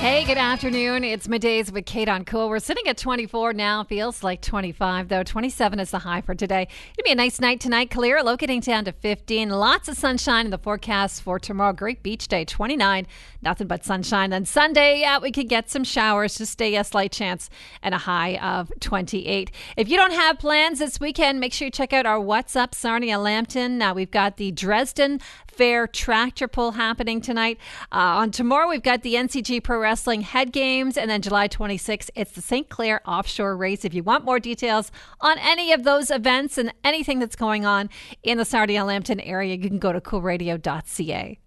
Hey, good afternoon. It's Middays with Kate on Cool. We're sitting at 24 now. Feels like 25, though. 27 is the high for today. It'll be a nice night tonight. Clear, low getting down to 15. Lots of sunshine in the forecast for tomorrow. Great beach day, 29. Nothing but sunshine. Then Sunday, we could get some showers. Just a slight chance and a high of 28. If you don't have plans this weekend, make sure you check out our What's Up Sarnia Lambton. We've got the Dresden Fair tractor pull happening tonight. On tomorrow, we've got the NCG Pro Wrestling Head Games, and then July 26th, it's the St. Clair Offshore Race. If you want more details on any of those events and anything that's going on in the Sarnia Lambton area, you can go to coolradio.ca.